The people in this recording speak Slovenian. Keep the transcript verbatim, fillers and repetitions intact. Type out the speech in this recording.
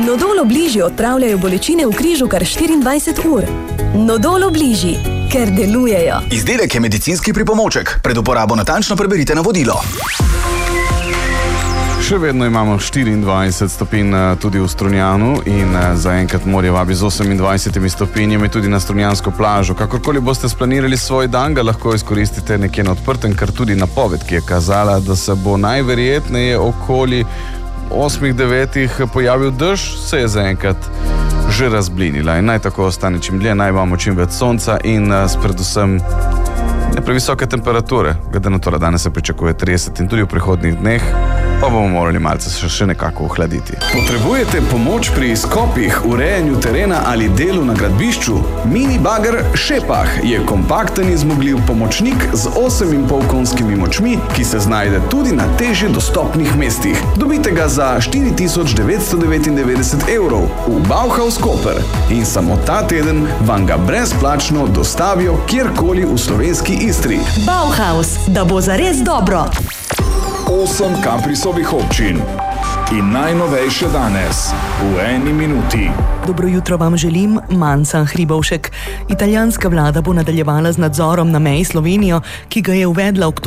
Nodol Obliži odpravljajo bolečine v križu kar štiriindvajset ur. Nodol Obliži, ker delujejo. Izdelek je medicinski pripomoček. Pred uporabo natančno preberite navodilo. Še vedno imamo štiriindvajset stopinj tudi v Strunjanu in zaenkrat morje vabi z osemindvajsetimi stopinjami tudi na strunjansko plažo. Kakorkoli boste splanirali svoj dan, ga lahko izkoristite nekje na odprtem, ker tudi napoved, ki je kazala, da se bo najverjetneje okoli osmih devetih pojavil dež, se je zaenkrat že razblinila in naj tako ostane čim dlje, naj imamo čim več sonca in predvsem ne previsoke temperature. Glede na to, da danes se pričakuje trideset in tudi v prihodnjih dneh, pa bomo morali malce še, še nekako ohladiti. Potrebujete pomoč pri izkopih, urejanju terena ali delu na gradbišču? Mini bager Šepah je kompakten in zmogljiv pomočnik z osem in pol konjskimi močmi, ki se znajde tudi na težje dostopnih mestih. Dobite ga za štiri tisoč devetsto devetindevetdeset evrov v Bauhaus Koper in samo ta teden vam ga brezplačno dostavijo kjerkoli v slovenski Istri. Bauhaus, da bo zares dobro. Osem Kaprisovih občin in najnovejše danes v eni minuti. Dobro jutro vam želim, Manca Hribovšek. Italijanska vlada bo nadaljevala z nadzorom na meji s Slovenijo, ki ga je uvedla oktober.